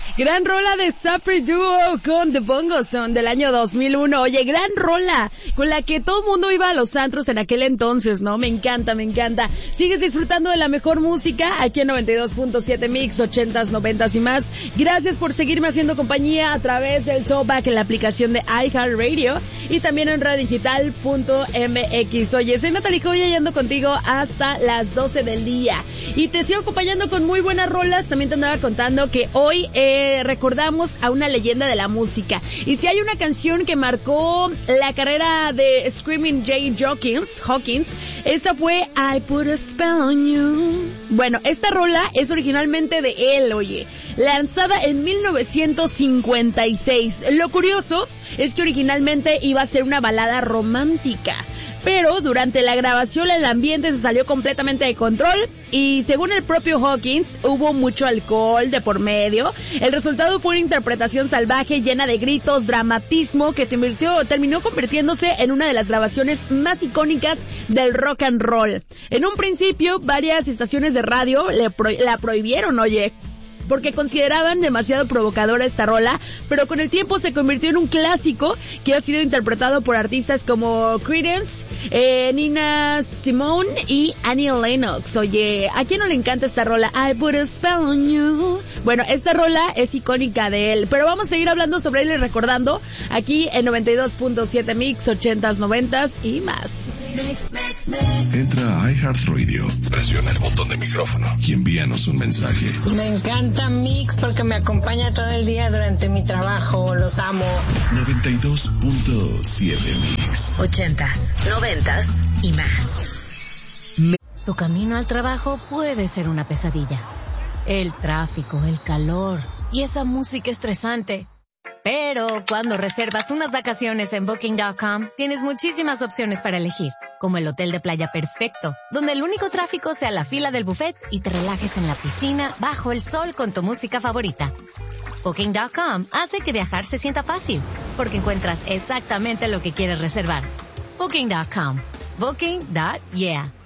Gran rola de Sapri Duo con The Bongos Son del año 2001. Oye, gran rola con la que todo el mundo iba a los antros en aquel entonces, ¿no? Me encanta, me encanta. Sigues disfrutando de la mejor música aquí en 92.7 Mix, 80s, 90s y más. Gracias por seguirme haciendo compañía a través del Talkback en la aplicación de iHeartRadio y también en radiodigital.mx. Oye, soy Natalie Joya y ando contigo hasta las 12 del día. Y te sigo acompañando con muy buenas rolas. También te andaba contando que hoy recordamos a una leyenda de la música. Y si hay una canción que marcó la carrera de Screaming Jay Hawkins, esta fue I Put a Spell on You. Bueno, esta rola es originalmente de él, oye, lanzada en 1956. Lo curioso es que originalmente iba a ser una balada romántica, pero durante la grabación el ambiente se salió completamente de control y según el propio Hawkins hubo mucho alcohol de por medio. El resultado fue una interpretación salvaje llena de gritos, dramatismo que terminó convirtiéndose en una de las grabaciones más icónicas del rock and roll. En un principio varias estaciones de radio la prohibieron, oye, porque consideraban demasiado provocadora esta rola, pero con el tiempo se convirtió en un clásico que ha sido interpretado por artistas como Creedence, Nina Simone y Annie Lennox. Oye, ¿a quién no le encanta esta rola? I Put a Spell on You. Bueno, esta rola es icónica de él, pero vamos a seguir hablando sobre él y recordando aquí en 92.7 Mix, 80s, 90s y más. Entra a iHeartRadio, presiona el botón de micrófono y envíanos un mensaje. Me encanta Mix porque me acompaña todo el día durante mi trabajo, los amo. 92.7 Mix. 80s, 90s y más. Tu camino al trabajo puede ser una pesadilla. El tráfico, el calor y esa música estresante. Pero cuando reservas unas vacaciones en Booking.com, tienes muchísimas opciones para elegir, como el hotel de playa perfecto, donde el único tráfico sea la fila del buffet y te relajes en la piscina bajo el sol con tu música favorita. Booking.com hace que viajar se sienta fácil, porque encuentras exactamente lo que quieres reservar. Booking.com. Booking.yeah.